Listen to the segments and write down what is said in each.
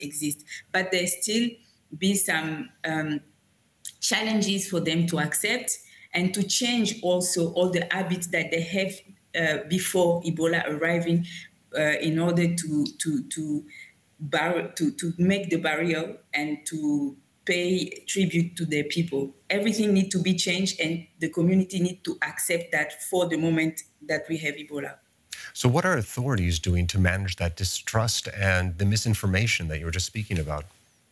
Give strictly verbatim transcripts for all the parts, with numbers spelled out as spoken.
exist. But there still be some um, challenges for them to accept and to change also all the habits that they have uh, before Ebola arriving uh, in order to to to, bar- to to make the barrier and to pay tribute to their people. Everything needs to be changed, and the community needs to accept that for the moment that we have Ebola. So what are authorities doing to manage that distrust and the misinformation that you were just speaking about?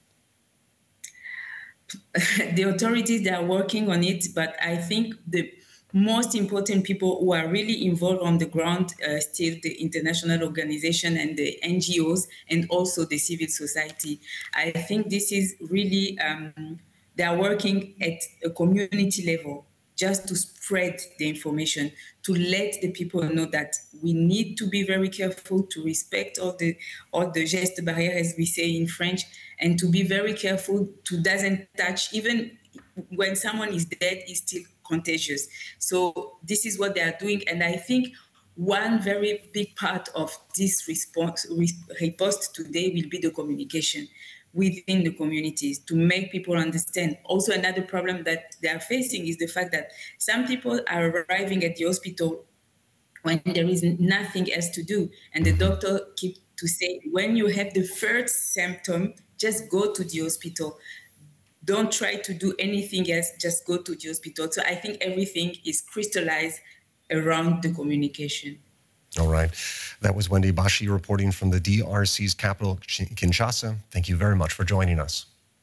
The authorities, they are working on it, but I think the most important people who are really involved on the ground uh, still the international organization and the N G Os and also the civil society. I think this is really, um, they are working at a community level just to spread the information, to let the people know that we need to be very careful, to respect all the all the gestes barrières, as we say in French, and to be very careful to doesn't touch, even when someone is dead, is still contagious. So this is what they are doing, and I think one very big part of this response riposte today will be the communication within the communities to make people understand. Also, another problem that they are facing is the fact that some people are arriving at the hospital when there is nothing else to do. And the doctor keeps to say, when you have the first symptom, just go to the hospital. Don't try to do anything else, just go to the hospital. So I think everything is crystallized around the communication. All right. That was Wendy Bashi reporting from the D R C's capital, Kinshasa. Thank you very much for joining us.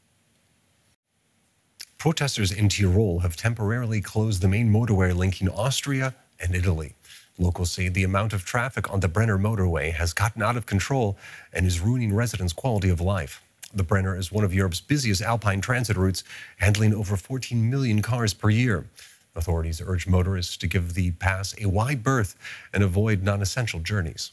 Protesters in Tyrol have temporarily closed the main motorway linking Austria and Italy. Locals say the amount of traffic on the Brenner motorway has gotten out of control and is ruining residents' quality of life. The Brenner is one of Europe's busiest alpine transit routes, handling over fourteen million cars per year. Authorities urge motorists to give the pass a wide berth and avoid non-essential journeys.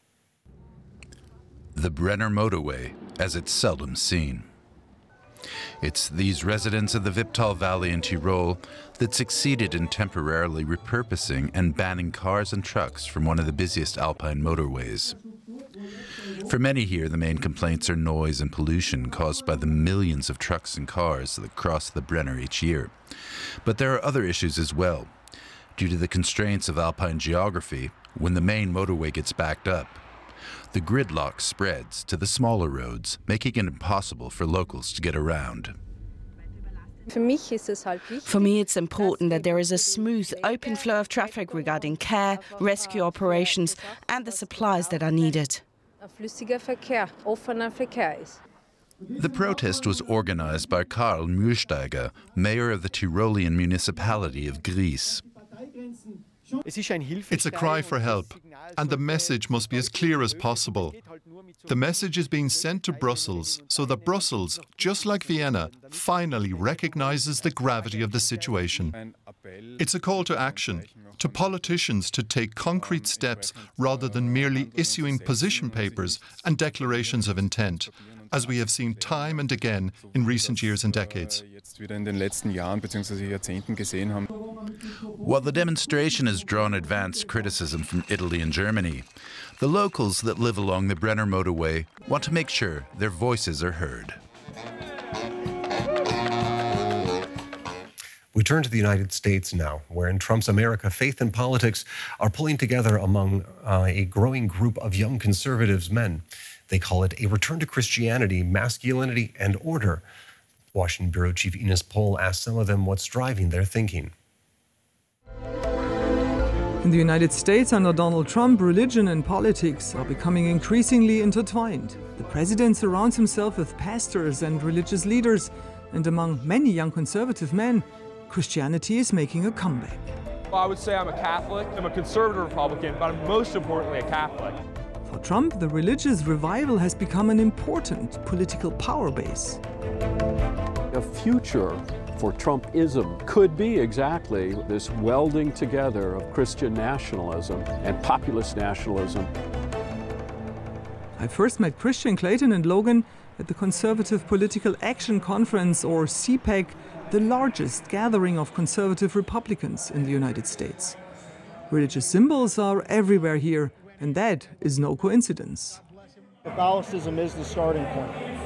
The Brenner motorway, as it's seldom seen. It's these residents of the Viptal Valley in Tyrol that succeeded in temporarily repurposing and banning cars and trucks from one of the busiest alpine motorways. For many here, the main complaints are noise and pollution caused by the millions of trucks and cars that cross the Brenner each year. But there are other issues as well. Due to the constraints of alpine geography, when the main motorway gets backed up, the gridlock spreads to the smaller roads, making it impossible for locals to get around. For me, it's important that there is a smooth, open flow of traffic regarding care, rescue operations, and the supplies that are needed. The protest was organized by Karl Mühlsteiger, mayor of the Tyrolean municipality of Gries. It's a cry for help, and the message must be as clear as possible. The message is being sent to Brussels so that Brussels, just like Vienna, finally recognizes the gravity of the situation. It's a call to action, to politicians to take concrete steps rather than merely issuing position papers and declarations of intent, as we have seen time and again in recent years and decades. While the demonstration has drawn advanced criticism from Italy and Germany, the locals that live along the Brenner motorway want to make sure their voices are heard. We turn to the United States now, where in Trump's America, faith and politics are pulling together among uh, a growing group of young conservatives men. They call it a return to Christianity, masculinity, and order. Washington Bureau Chief Ines Pohl asked some of them what's driving their thinking. In the United States, under Donald Trump, religion and politics are becoming increasingly intertwined. The president surrounds himself with pastors and religious leaders, and among many young conservative men, Christianity is making a comeback. Well, I would say I'm a Catholic, I'm a conservative Republican, but I'm most importantly a Catholic. For Trump, the religious revival has become an important political power base. A future for Trumpism could be exactly this welding together of Christian nationalism and populist nationalism. I first met Christian Clayton and Logan at the Conservative Political Action Conference, or C PAC, the largest gathering of conservative Republicans in the United States. Religious symbols are everywhere here, and that is no coincidence. Catholicism is the starting point.